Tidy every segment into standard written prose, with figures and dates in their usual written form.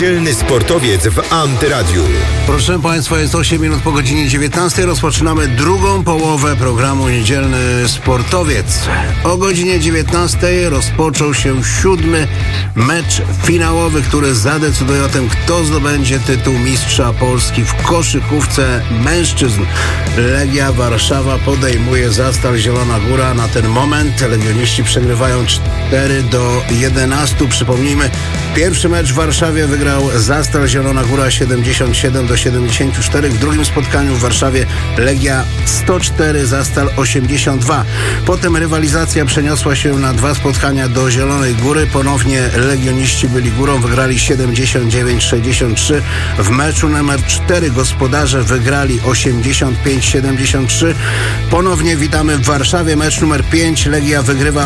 Niedzielny sportowiec w Antyradiu. Proszę Państwa, jest 8 minut po godzinie 19. Rozpoczynamy drugą połowę programu Niedzielny Sportowiec. O godzinie 19 rozpoczął się 7. mecz finałowy, który zadecyduje o tym, kto zdobędzie tytuł mistrza Polski w koszykówce mężczyzn. Legia Warszawa podejmuje Zastal Zielona Góra. Na ten moment legioniści przegrywają 4-11. Przypomnijmy, pierwszy mecz w Warszawie wygrał Zastal Zielona Góra 77-74. W drugim spotkaniu w Warszawie Legia 104, Zastal 82. Potem rywalizacja przeniosła się na 2 spotkania do Zielonej Góry. Ponownie legioniści byli górą, wygrali 79-63. W meczu numer 4 gospodarze wygrali 85-73. Ponownie witamy w Warszawie. Mecz numer 5. Legia wygrywa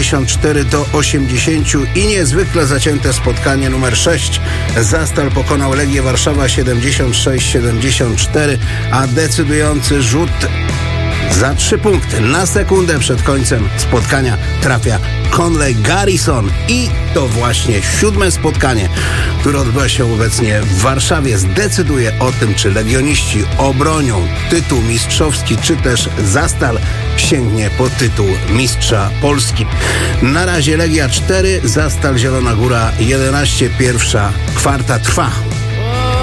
84-80 i niezwykle zacięte spotkanie numer 6. Zastal pokonał Legię Warszawa 76-74, a decydujący rzut za 3 punkty na sekundę przed końcem spotkania trafia Conley Garrison i to właśnie 7. spotkanie, które odbywa się obecnie w Warszawie, zdecyduje o tym, czy legioniści obronią tytuł mistrzowski, czy też Zastal sięgnie po tytuł mistrza Polski. Na razie Legia 4, Zastal Zielona Góra 11, pierwsza kwarta trwa.